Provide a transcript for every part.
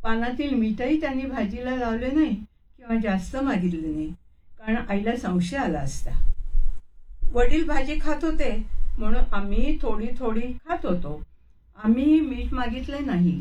पानातील मीठही त्यांनी भाजीला लावले नाही किंवा जास्त मागितले नाही, कारण आईला संशय आला असता. वडील भाजी खात होते म्हणून आम्ही थोडी थोडी खात होतो. आम्ही मीठ मागितले नाही.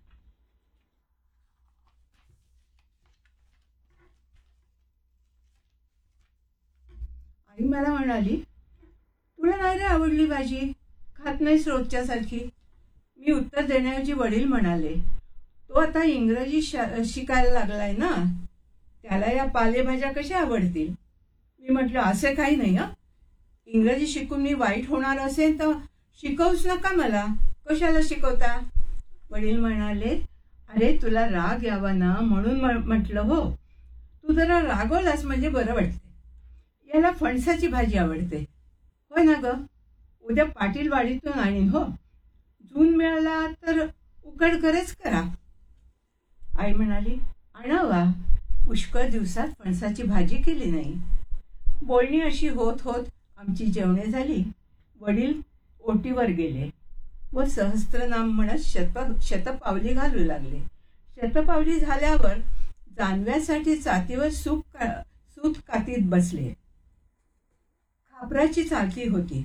आई मला म्हणाली, तुला नाही रे आवडली भाजी, खात नाहीस रोजच्यासारखी. मी उत्तर देण्याऐवजी वडील म्हणाले, तो आता इंग्रजी शिकायला लागलाय ना, त्याला या पालेभाज्या कशा आवडतील. मी म्हटलं, असे काही नाही हं, इंग्रजी शिकून मी वाईट होणार असेल तर शिकवूच नका मला, कशाला शिकवता. वडील म्हणाले, अरे तुला राग यावा ना म्हणून म्हटलं हो, तू जरा रागवलास म्हणजे बरं वाटते. याला फणसाची भाजी आवडते. होय ना ग, उद्या पाटील वाडीतून आणीन हो, जून मिळाला तर उकडकरच करा. आई म्हणाली, आणावा, पुष्कळ दिवसात फणसाची भाजी केली नाही. बोलणी अशी होत होत आमची जेवणे झाली. वडील ओटीवर गेले व सहस्त्रनाम म्हणत शतपावली घालू लागले. शतपावली झाल्यावर जानव्यासाठी चातीवर सूत कातीत बसले. खापराची चालती होती.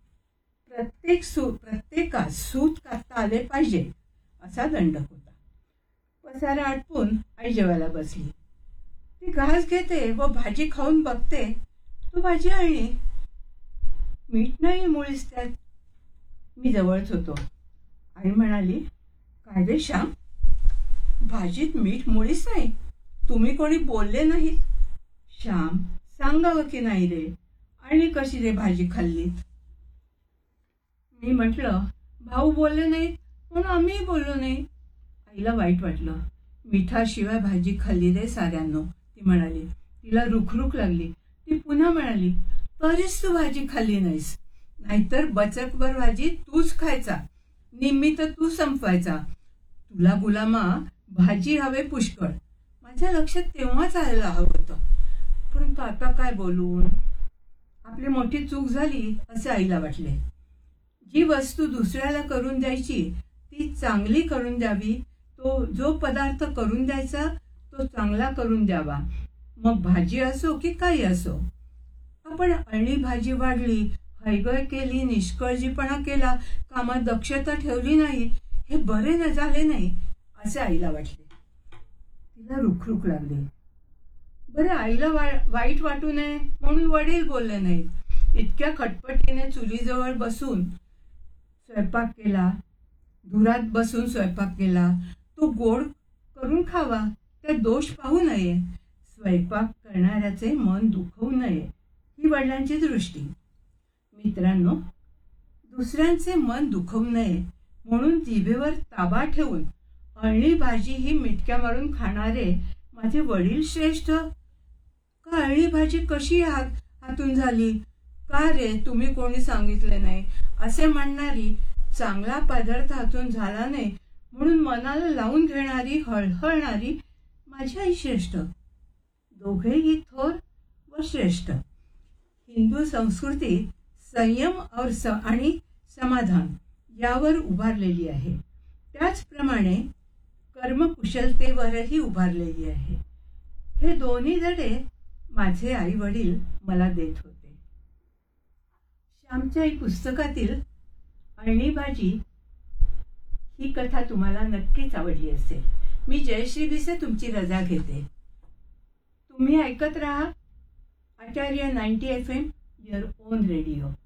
प्रत्येकास सूत कातता आले पाहिजे असा दंड होता. पसारा आटपून आई जेवायला बसली. ती घास घेते व भाजी खाऊन बघते, तू भाजी आणली, मीठ नाही मुळीच त्यात. मी जवळच होतो. आई म्हणाली, काय रे श्याम, भाजीत मीठ मुळीच नाही, तुम्ही कोणी बोलले नाहीत. श्याम, सांगावं की नाही रे, आणि कशी रे भाजी खाल्लीत. मी म्हटलं, भाऊ बोलले नाहीत म्हणून आम्ही बोललो नाही. आईला वाईट वाटलं. मिठाशिवाय भाजी खाल्ली रे साऱ्यांनो, ती म्हणाली. तिला रुखरुख लागली. ती पुन्हा म्हणाली, तरीच तू भाजी खाल्ली नाहीस, नाहीतर बचकभर भाजी तूच खायचा, निम्मी तर तू संपवायचा. तुला गुलामा भाजी हवे पुष्कळ. माझ्या लक्षात तेव्हाच आलेलं हवं होतं, परंतु आता काय बोलून. आपली मोठी चूक झाली असे आईला वाटले. जी वस्तू दुसऱ्याला करून द्यायची ती चांगली करून द्यावी. जो पदार्थ करून द्यायचा तो चांगला करून द्यावा, मग भाजी असो की काही असो. आपण अळणी भाजी वाढली, हैगय केली, निष्काळजीपणा केला, कामात दक्षता ठेवली नाही, हे बरे न झाले नाही असे आईला वाटले. तिला रुखरुख लागली. बरे, आईला वाईट वाटू नये म्हणून वडील बोलले नाहीत. इतक्या खटपटीने चुलीजवळ बसून स्वयंपाक केला, धुरात बसून स्वयंपाक केला, तो गोड करून खावा, त्यात दोष पाहू नये, स्वयंपाक करणाऱ्याचे मन दुखवू नये, ही वडिलांची दृष्टी. मित्रांनो, दुसऱ्यांचे मन दुखवू नये म्हणून जिभेवर ताबा ठेवून अळणी भाजी ही मिटक्या मारून खाणारे माझे वडील श्रेष्ठ का अळणी भाजी कशी हातून झाली, का रे तुम्ही कोणी सांगितले नाही असे म्हणणारी, चांगला पदार्थ हातून झाला नाही म्हणून मनाला लावून घेणारी, हळहळणारी माझी आई श्रेष्ठ. दोघेही थोर व श्रेष्ठ. हिंदू संस्कृती संयम आणि समाधान यावर उभारलेली आहे. त्याचप्रमाणे कर्मकुशलतेवरही उभारलेली आहे. हे दोन्ही धडे माझे आई वडील मला देत होते. श्यामची आई पुस्तकातील अळणी भाजी ही कथा तुम्हाला नक्कीच आवडली असेल. मी जयश्री भिसे तुमची रजा घेते. तुम्ही ऐकत राहा आचार्य 90 FM, युअर ओन रेडिओ.